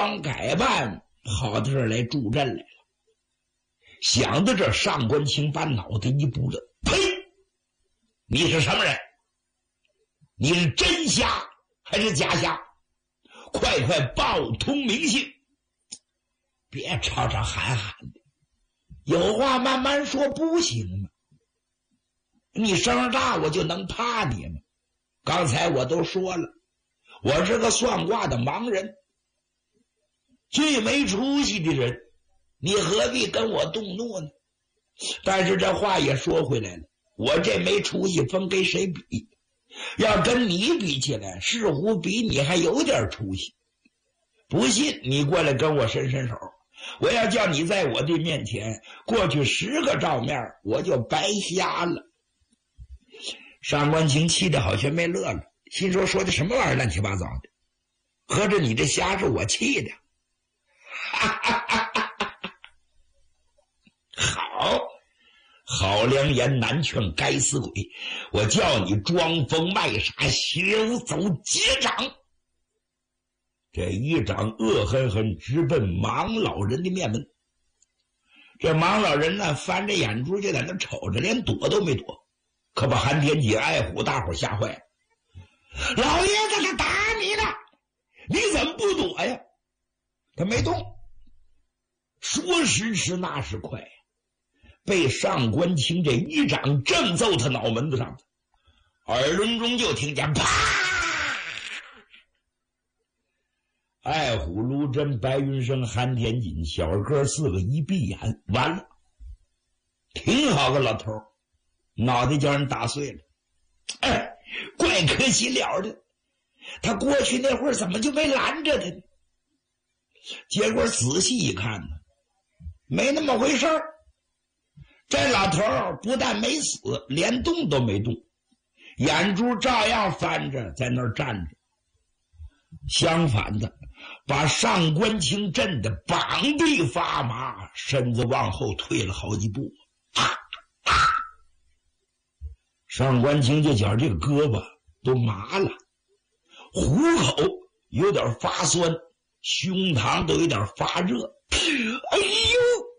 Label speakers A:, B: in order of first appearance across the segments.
A: 装改扮，跑到这儿来助阵来了。想到这，上官清把脑袋一不乐，呸！你是什么人？你是真侠还是假侠？快快报通名姓！别吵吵喊喊的，有话慢慢说不行吗？你声大我就能怕你吗？刚才我都说了，我是个算卦的盲人，最没出息的人，你何必跟我动怒呢？但是这话也说回来了，我这没出息分跟谁比？要跟你比起来，似乎比你还有点出息。不信你过来跟我伸伸手，我要叫你在我的面前过去10个照面，我就白瞎了。上官清气得好像没乐了，心说的什么玩意儿乱七八糟的，合着你这瞎是我气的。好良言难劝该死鬼，我叫你装疯卖傻，休走结掌。这一掌恶狠狠直奔盲老人的面门。这盲老人呢，翻着眼珠就在那瞅着，连躲都没躲，可把韩天锦、爱虎大伙吓坏了。老爷子他打你呢，你怎么不躲呀？他没动。说时迟那时快，被上官清这一掌正揍他脑门子上，耳轮中就听见啪！爱虎、卢真、白云生、韩天锦小哥4个一闭眼，完了，挺好个老头，脑袋叫人打碎了。哎，怪可惜了的，他过去那会儿怎么就没拦着他呢？结果仔细一看呢，没那么回事儿。这老头不但没死，连动都没动，眼珠照样翻着在那儿站着。相反的，把上官清震得膀臂发麻，身子往后退了好几步。上官清这脚这个胳膊都麻了，虎口有点发酸，胸膛都有点发热。哎呦，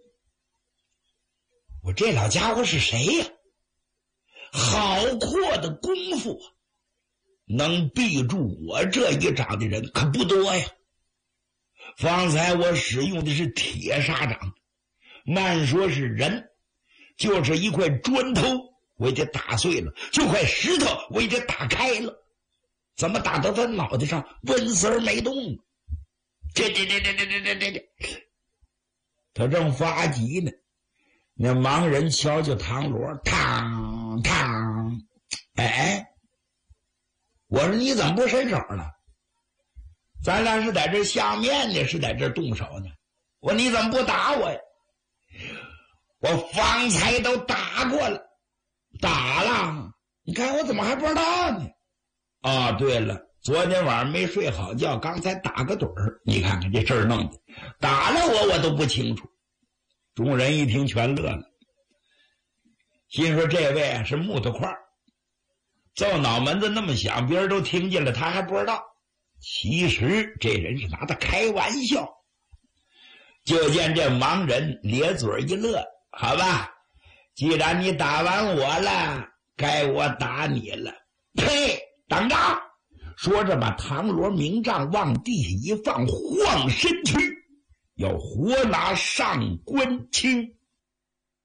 A: 我这老家伙是谁呀？好阔的功夫，能避住我这一掌的人可不多呀。方才我使用的是铁砂掌，慢说是人，就是一块砖头我也得打碎了，就块石头我也得打开了，怎么打到他脑袋上温丝儿没动？这他正发急呢，那盲人瞧瞧唐罗，嘡嘡，哎，我说你怎么不伸手呢？咱俩是在这下面呢，是在这动手呢。我说你怎么不打我呀？我方才都打过了，打了，你看我怎么还不知道呢？啊，对了，昨天晚上没睡好觉，刚才打个盹儿，你看看这事儿弄的，打了我都不清楚。众人一听全乐了，心说这位是木头块，揍脑门子那么响，别人都听见了，他还不知道。其实这人是拿他开玩笑。就见这盲人咧嘴一乐，好吧，既然你打完我了，该我打你了。呸，等着！说着把唐罗明杖往地下一放，晃身躯要活拿上官清。